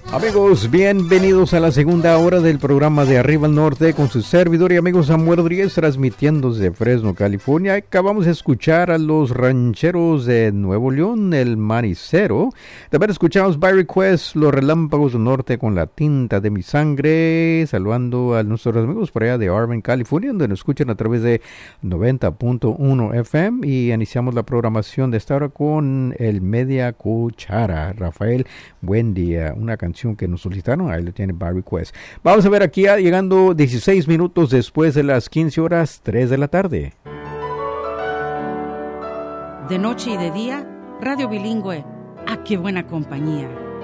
Amigos, bienvenidos a la segunda hora del programa de Arriba al Norte con su servidor y amigo Samuel Rodríguez, transmitiendo desde Fresno, California. Acabamos de escuchar a los rancheros de Nuevo León, el Manicero. También escuchamos by request los Relámpagos del Norte con La Tinta de mi Sangre, saludando a nuestros amigos por allá de Arvin, California, donde nos escuchan a través de 90.1 FM. Y iniciamos la programación de esta hora con el Media Cuchara. Rafael, buen día, una canción que nos solicitaron, ahí lo tiene by request. Vamos a ver aquí llegando 16 minutos después de las 15 horas, 3 de la tarde. De noche y de día, Radio Bilingüe. ¡Ah, qué buena compañía!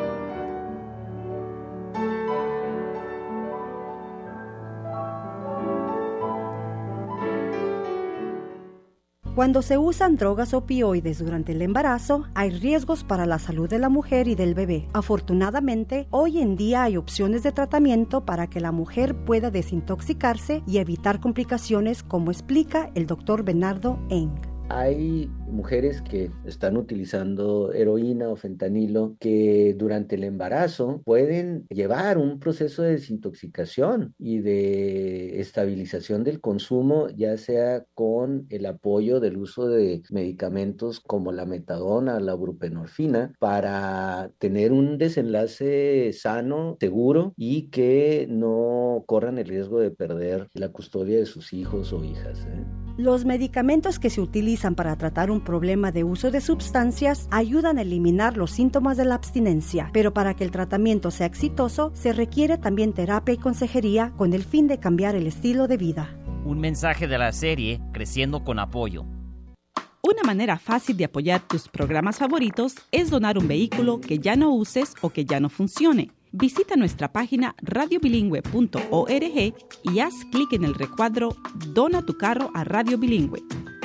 Cuando se usan drogas opioides durante el embarazo, hay riesgos para la salud de la mujer y del bebé. Afortunadamente, hoy en día hay opciones de tratamiento para que la mujer pueda desintoxicarse y evitar complicaciones, como explica el Dr. Bernardo Eng. Hay mujeres que están utilizando heroína o fentanilo que durante el embarazo pueden llevar un proceso de desintoxicación y de estabilización del consumo, ya sea con el apoyo del uso de medicamentos como la metadona, la buprenorfina, para tener un desenlace sano, seguro y que no corran el riesgo de perder la custodia de sus hijos o hijas. Los medicamentos que se utilizan para tratar un problema de uso de sustancias ayudan a eliminar los síntomas de la abstinencia, pero para que el tratamiento sea exitoso, se requiere también terapia y consejería con el fin de cambiar el estilo de vida. Un mensaje de la serie Creciendo con Apoyo. Una manera fácil de apoyar tus programas favoritos es donar un vehículo que ya no uses o que ya no funcione. Visita nuestra página radiobilingüe.org y haz clic en el recuadro Dona tu carro a Radio Bilingüe.